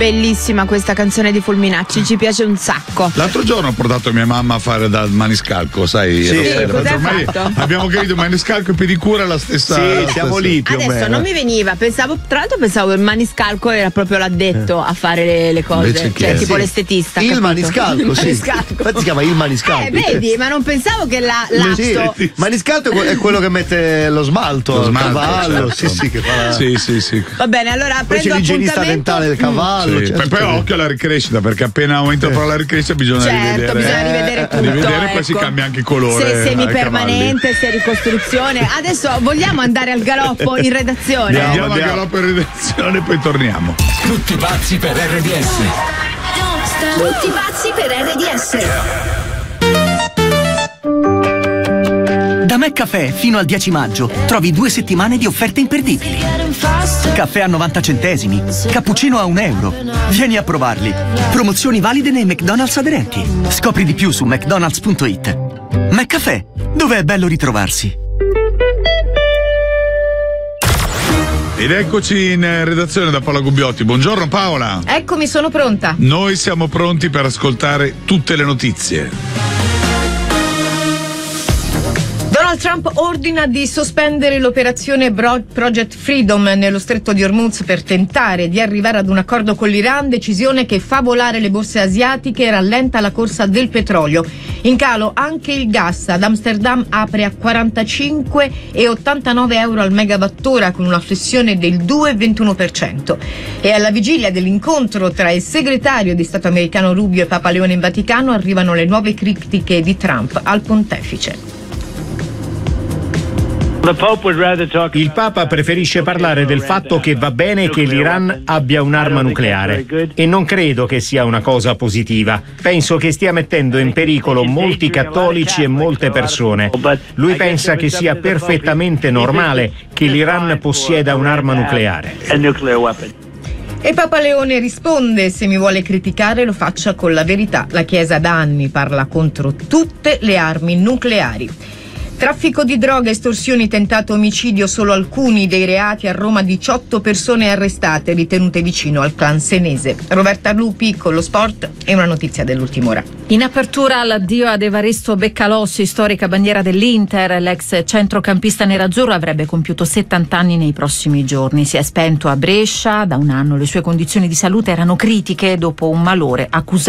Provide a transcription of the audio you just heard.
bellissima questa canzone di Fulminacci, ci piace un sacco. L'altro giorno ho portato mia mamma a fare dal maniscalco, sai? Sì, cos'hai ormai fatto? abbiamo capito, maniscalco e pedicura è la stessa. Sì, siamo lì più o Adesso meno. non mi veniva, pensavo che il maniscalco era proprio l'addetto a fare le cose, Invece cioè che- tipo Sì. l'estetista. Il capito? maniscalco, Il sì. maniscalco. Infatti si chiama il maniscalco. Vedi, ma non pensavo che Sì. l'atto. Maniscalco è quello che mette lo smalto, Lo al smalto, cavallo. certo. Sì, che fa. Sì. Va bene, allora Poi c'è prendo l'igienista appuntamento. dentale del cavallo. Sì, certo. poi occhio alla ricrescita, perché appena aumenta un po' la ricrescita bisogna Certo, rivedere. bisogna rivedere tutto. Rivedere, poi ecco. si cambia anche il colore. Se è ai semipermanente, se è ricostruzione. Adesso vogliamo andare al galoppo in redazione? Andiamo a galoppo in redazione e poi torniamo. Tutti pazzi per RDS. Tutti pazzi per RDS. Da McCaffè fino al 10 maggio trovi 2 settimane di offerte imperdibili. Caffè a 90 centesimi, cappuccino a €1. Vieni a provarli. Promozioni valide nei McDonald's aderenti. Scopri di più su mcdonalds.it. McCaffè, dove è bello ritrovarsi. Ed eccoci in redazione da Paola Gubbiotti. Buongiorno Paola. Eccomi, sono pronta. Noi siamo pronti per ascoltare tutte le notizie. Donald Trump ordina di sospendere l'operazione Project Freedom nello stretto di Hormuz per tentare di arrivare ad un accordo con l'Iran, decisione che fa volare le borse asiatiche e rallenta la corsa del petrolio. In calo anche il gas. Ad Amsterdam apre a 45,89 euro al megawattora con una flessione del 2,21%. E alla vigilia dell'incontro tra il segretario di Stato americano Rubio e Papa Leone in Vaticano arrivano le nuove critiche di Trump al pontefice. Il Papa preferisce parlare del fatto che va bene che l'Iran abbia un'arma nucleare e non credo che sia una cosa positiva. Penso che stia mettendo in pericolo molti cattolici e molte persone. Lui pensa che sia perfettamente normale che l'Iran possieda un'arma nucleare. E Papa Leone risponde: se mi vuole criticare lo faccia con la verità. La Chiesa da anni parla contro tutte le armi nucleari. Traffico di droga, estorsioni, tentato omicidio, solo alcuni dei reati. A Roma 18 persone arrestate, ritenute vicino al clan senese. Roberta Lupi con lo sport e una notizia dell'ultima ora. In apertura all'addio ad Evaristo Beccalossi, storica bandiera dell'Inter, l'ex centrocampista nerazzurro avrebbe compiuto 70 anni nei prossimi giorni. Si è spento a Brescia, da un anno le sue condizioni di salute erano critiche dopo un malore accusato